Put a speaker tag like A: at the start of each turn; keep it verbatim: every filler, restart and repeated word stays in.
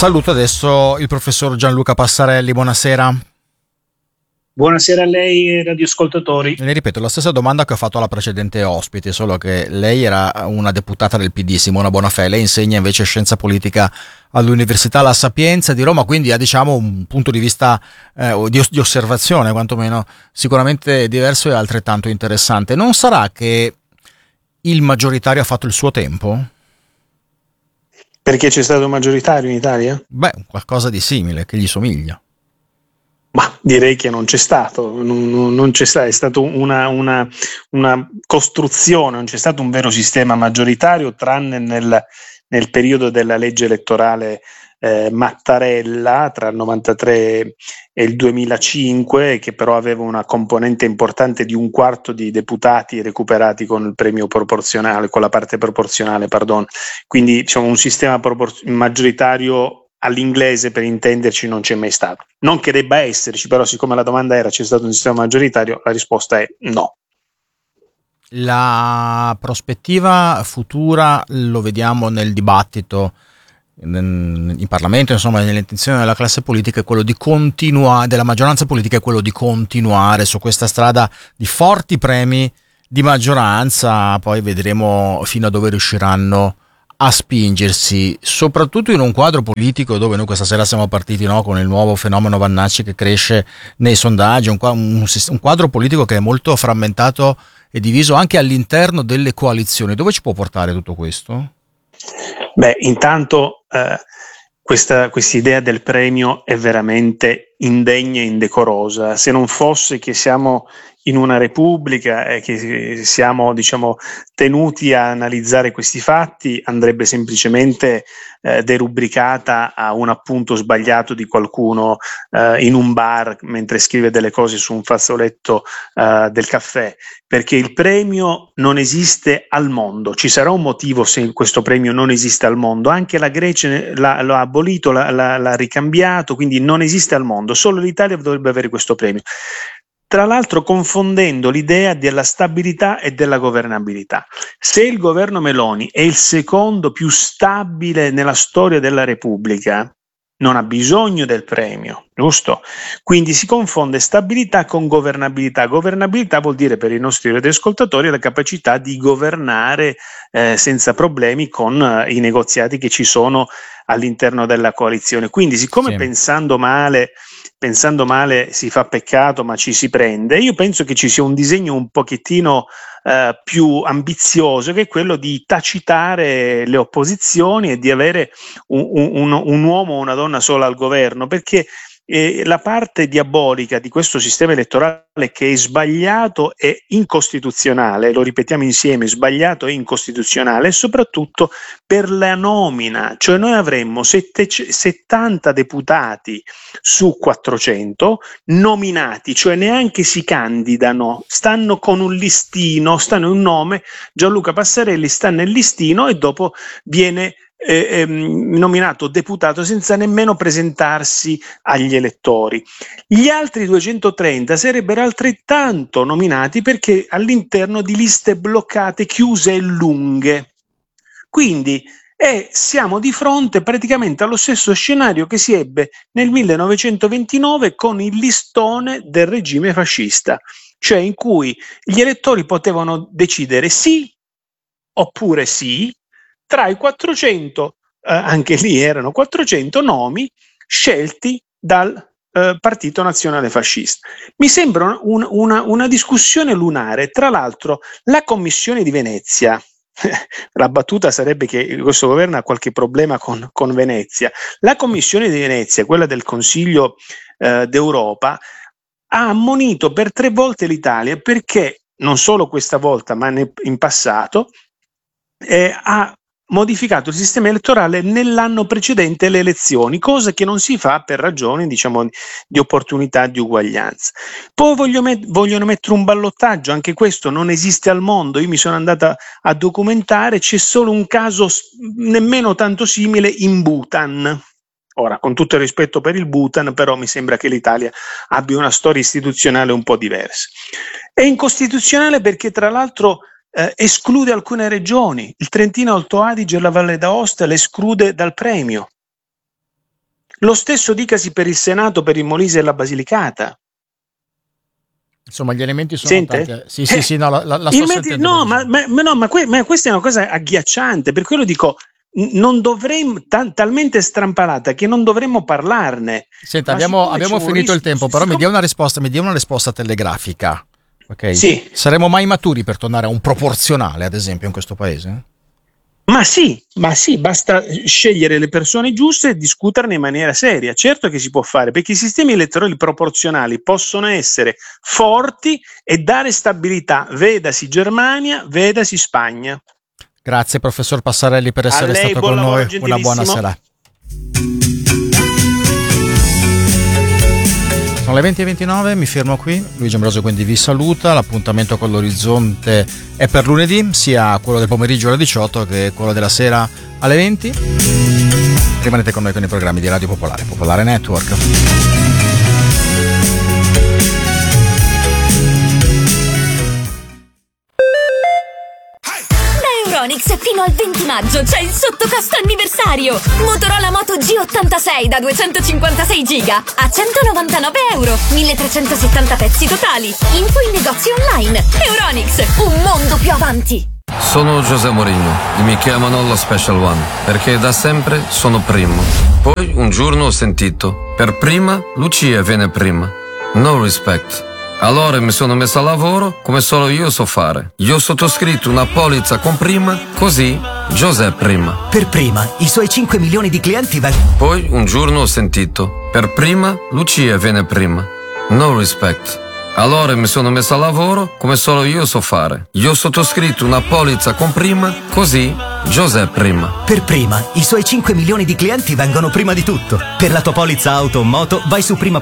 A: Saluto adesso il professor Gianluca Passarelli, buonasera.
B: Buonasera a lei, radioascoltatori.
A: Le ripeto la stessa domanda che ho fatto alla precedente ospite, solo che lei era una deputata del P D, Simona Bonafè, lei insegna invece scienza politica all'Università La Sapienza di Roma, quindi ha diciamo un punto di vista eh, di, di osservazione quantomeno sicuramente diverso e altrettanto interessante. Non sarà che il maggioritario ha fatto il suo tempo?
B: Perché c'è stato un maggioritario in Italia?
A: Beh, qualcosa di simile, che gli somiglia.
B: Ma direi che non c'è stato, non, non c'è stato, è stata una, una, una costruzione, non c'è stato un vero sistema maggioritario, tranne nel, nel periodo della legge elettorale eh, Mattarella tra il novantatré e il duemilacinque, che però aveva una componente importante di un quarto di deputati recuperati con il premio proporzionale, con la parte proporzionale, pardon. Quindi diciamo, un sistema propor- maggioritario all'inglese, per intenderci, non c'è mai stato. Non che debba esserci, però siccome la domanda era c'è stato un sistema maggioritario, la risposta è no.
A: La prospettiva futura lo vediamo nel dibattito in Parlamento, insomma, nell'intenzione della classe politica è quello di continuare, della maggioranza politica è quello di continuare su questa strada di forti premi di maggioranza, poi vedremo fino a dove riusciranno a spingersi, soprattutto in un quadro politico dove noi questa sera siamo partiti, no, con il nuovo fenomeno Vannacci che cresce nei sondaggi, un, un, un quadro politico che è molto frammentato e diviso anche all'interno delle coalizioni. Dove ci può portare tutto questo?
B: Beh, intanto eh, questa idea del premio è veramente indegna e indecorosa. Se non fosse che siamo in una repubblica e che siamo, diciamo, tenuti a analizzare questi fatti, andrebbe semplicemente eh, derubricata a un appunto sbagliato di qualcuno eh, in un bar mentre scrive delle cose su un fazzoletto eh, del caffè, perché il premio non esiste al mondo. Ci sarà un motivo se questo premio non esiste al mondo. Anche la Grecia l'ha, l'ha abolito, l'ha, l'ha, l'ha ricambiato, quindi non esiste al mondo. Solo l'Italia dovrebbe avere questo premio. Tra l'altro confondendo l'idea della stabilità e della governabilità. Se il governo Meloni è il secondo più stabile nella storia della Repubblica, non ha bisogno del premio, giusto? Quindi si confonde stabilità con governabilità. Governabilità vuol dire per i nostri radioascoltatori la capacità di governare eh, senza problemi con eh, i negoziati che ci sono all'interno della coalizione. Quindi siccome sì. pensando male pensando male si fa peccato ma ci si prende, io penso che ci sia un disegno un pochettino eh, più ambizioso, che è quello di tacitare le opposizioni e di avere un, un, un uomo o una donna sola al governo, perché eh, la parte diabolica di questo sistema elettorale, che è sbagliato e incostituzionale, lo ripetiamo insieme, sbagliato e incostituzionale, e soprattutto per la nomina, cioè noi avremmo sette, settanta deputati su quattrocento nominati, cioè neanche si candidano, stanno con un listino, stanno in un nome, Gianluca Passarelli sta nel listino e dopo viene Eh, ehm, nominato deputato senza nemmeno presentarsi agli elettori. Gli altri duecentotrenta sarebbero altrettanto nominati perché all'interno di liste bloccate, chiuse e lunghe. Quindi eh, siamo di fronte praticamente allo stesso scenario che si ebbe nel millenovecentoventinove con il listone del regime fascista, cioè in cui gli elettori potevano decidere sì oppure sì tra i quattrocento, eh, anche lì erano quattrocento nomi scelti dal eh, Partito Nazionale Fascista. Mi sembra un, una, una discussione lunare. Tra l'altro la Commissione di Venezia, la battuta sarebbe che questo governo ha qualche problema con, con Venezia, la Commissione di Venezia, quella del Consiglio eh, d'Europa, ha ammonito per tre volte l'Italia perché, non solo questa volta ma ne, in passato, eh, ha modificato il sistema elettorale nell'anno precedente le elezioni, cosa che non si fa per ragioni, diciamo, di opportunità, di uguaglianza. Poi voglio met- vogliono mettere un ballottaggio, anche questo non esiste al mondo. Io mi sono andata a documentare, c'è solo un caso nemmeno tanto simile in Bhutan. Ora, con tutto il rispetto per il Bhutan, però mi sembra che l'Italia abbia una storia istituzionale un po' diversa. È incostituzionale perché, tra l'altro, Eh, esclude alcune regioni, il Trentino Alto Adige e la Valle d'Aosta le esclude dal premio. Lo stesso dicasi per il Senato, per il Molise e la Basilicata.
A: Insomma, gli elementi sono
B: Sente?
A: tanti. Sì, sì, sì, no, la, la sto
B: Il meti-
A: sentendo.
B: no, ma, ma- ma no, ma, que- ma questa è una cosa agghiacciante, per quello dico, n- non dovremmo, ta- talmente strampalata che non dovremmo parlarne.
A: Senta,
B: Ma
A: abbiamo,
B: siccome
A: abbiamo
B: c'è un
A: finito il
B: rischio-
A: tempo, però mi
B: siccome-
A: dia una risposta, mi dia una risposta telegrafica. Ok?
B: Sì.
A: Saremo mai maturi per tornare a un proporzionale, ad esempio, in questo paese?
B: Ma sì, ma sì, basta scegliere le persone giuste e discuterne in maniera seria. Certo che si può fare, perché i sistemi elettorali proporzionali possono essere forti e dare stabilità. Vedasi Germania, vedasi Spagna.
A: Grazie professor Passarelli per essere
B: A lei,
A: stato
B: buon
A: con
B: lavoro,
A: noi. Una buona
B: gentilissimo.
A: sera. Sono le venti e ventinove, mi fermo qui. Luigi Ambrosio quindi vi saluta. L'appuntamento con l'Orizzonte è per lunedì, sia quello del pomeriggio alle diciotto che quello della sera alle venti. Rimanete con noi con i programmi di Radio Popolare, Popolare Network.
C: Euronics fino al venti maggio c'è il sottocosto anniversario. Motorola Moto G ottantasei da duecentocinquantasei giga a centonovantanove euro, milletrecentosettanta pezzi totali. Info in negozi online. Euronics, un mondo più avanti.
D: Sono José Mourinho e mi chiamano lo Special One perché da sempre sono primo. Poi un giorno ho sentito: per prima Lucia viene prima. No respect. Allora mi sono messo a lavoro come solo io so fare. Io ho sottoscritto una polizza con prima, così José prima.
E: Per prima, i suoi cinque milioni di clienti va...
D: Poi un giorno ho sentito: per prima Lucia viene prima. No respect. Allora mi sono messo a lavoro come solo io so fare. Io ho sottoscritto una polizza con prima, così José prima.
E: Per prima, i suoi cinque milioni di clienti vengono prima di tutto. Per la tua polizza auto o moto vai su prima